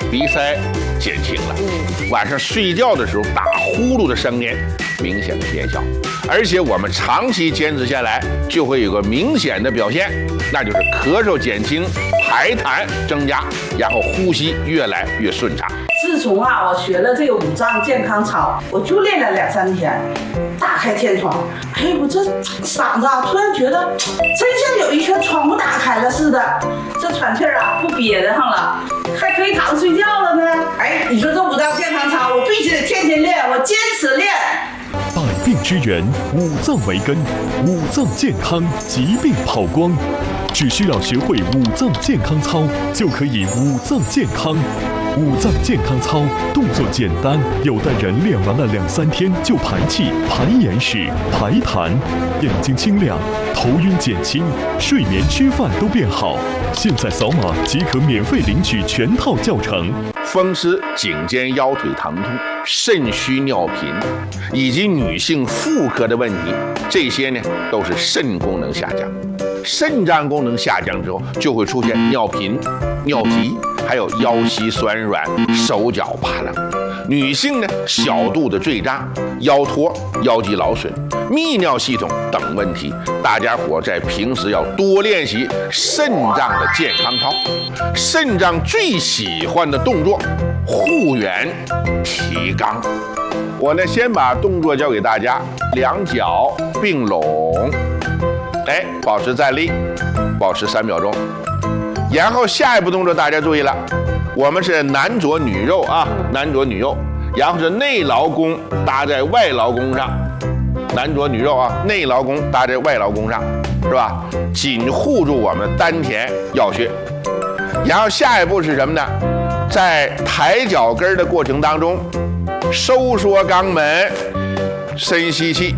鼻塞减轻了，晚上睡觉的时候打呼噜的声音明显的减小，而且我们长期坚持下来，就会有个明显的表现，那就是咳嗽减轻，排痰增加，然后呼吸越来越顺畅。 自从我学了这个五脏健康操，我就练了2-3天，打开天窗，我这嗓子突然觉得真像有一圈窗户打开了似的，这喘气不憋得上了，还可以躺着睡觉了呢。你说这五脏健康操，我必须得天天练，我坚持练。 百病之源，五脏为根，五脏健康，疾病跑光。只需要学会五脏健康操，就可以五脏健康。五脏健康操动作简单，有的人练完了2-3天就排气、排眼屎、排痰，眼睛清亮，头晕减轻，睡眠吃饭都变好。现在扫码即可免费领取全套教程。 风湿、颈肩腰腿疼痛、肾虚尿频，以及女性妇科的问题，这些呢都是肾功能下降。肾脏功能下降之后，就会出现尿频、尿急，还有腰膝酸软、手脚发冷。女性呢，小肚子坠胀、腰托、腰肌劳损、泌尿系统等问题，大家伙在平时要多练习肾脏的健康操。肾脏最喜欢的动作，护圆、提肛。我呢，先把动作教给大家，两脚并拢。保持站立，保持3秒钟。然后下一步动作大家注意了，我们是男左女右啊，男左女右，然后是内劳宫搭在外劳宫上，男左女右啊，内劳宫搭在外劳宫上，是吧？紧护住我们丹田要穴。然后下一步是什么呢？在抬脚跟的过程当中，收缩肛门，深吸气。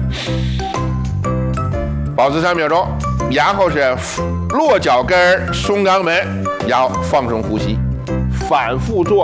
保持3秒钟，然后是落脚跟松肛门，然后放松呼吸，反复做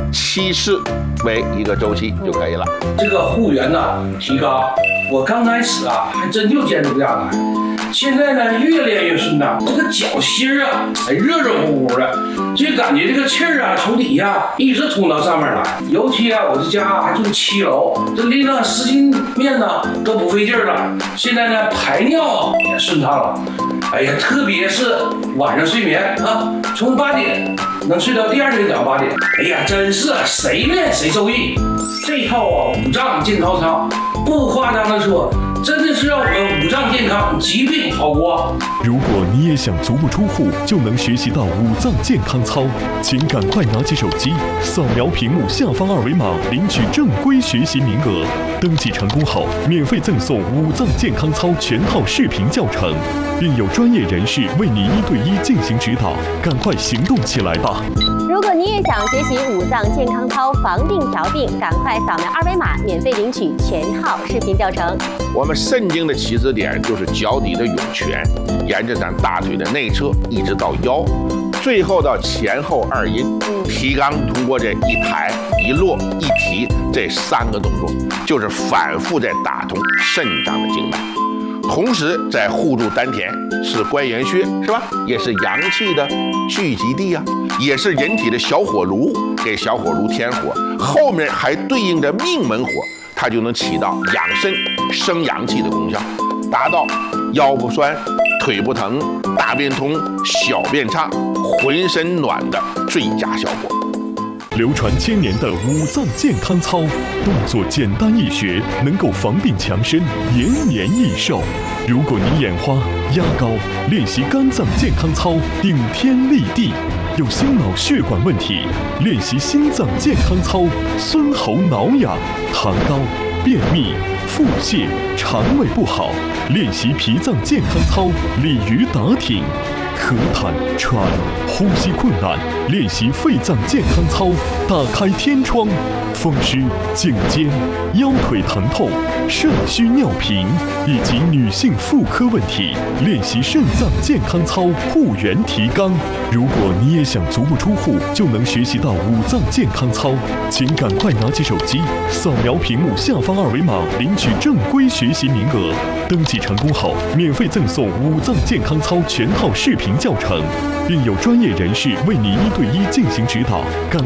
7次为一个周期就可以了。 这个护圆呢，提肛，我刚开始还真就坚持不下来，现在呢越练越顺畅，这个脚心热热乎乎的，就感觉这个气从底下一直通到上面来。尤其我这家还住7楼，这拎了10斤面呢都不费劲了。现在呢排尿也顺畅了。特别是晚上睡眠从8点能睡到第2天早上8点。真是谁练谁受益。这套五脏健康操，不夸张的说，真的是让我们五脏健康，疾病跑光。 如果你也想足不出户就能学习到五脏健康操，请赶快拿起手机，扫描屏幕下方2维码，领取正规学习名额。登记成功后，免费赠送五脏健康操全套视频教程，并有专业人士为你1对1进行指导。赶快行动起来吧！ 如果你也想学习五脏健康操防病调病，赶快扫描2维码，免费领取全套视频教程。 我们肾经的起始点就是脚底的涌泉，沿着咱大腿的内侧一直到腰，最后到前后2阴。提肛通过这一抬一落一提这3个动作，就是反复在打通肾脏的经脉，同时在护住丹田，是关元穴，是吧？也是阳气的聚集地啊，也是人体的小火炉，给小火炉添火，后面还对应着命门火，它就能起到养肾生阳气的功效，达到腰不酸、腿不疼、大便通、小便畅、浑身暖的最佳效果。 流传1000年的五脏健康操，动作简单易学，能够防病强身，延年益寿。如果你眼花、压高，练习肝脏健康操，顶天立地；有心脑血管问题，练习心脏健康操，孙喉挠痒；痰高、便秘、腹泻、肠胃不好，练习脾脏健康操，鲤鱼打挺；咳痰、喘、呼吸困难，练习肺脏健康操，打开天窗；风湿、颈肩、腰腿疼痛、肾虚尿频以及女性妇科问题，练习肾脏健康操，护圆提肛。如果你也想足不出户就能学习到五脏健康操，请赶快拿起手机，扫描屏幕下方2维码，领取正规学习名额。登记成功后，免费赠送五脏健康操全套视频教程，并有专业人士为你1对1进行指导。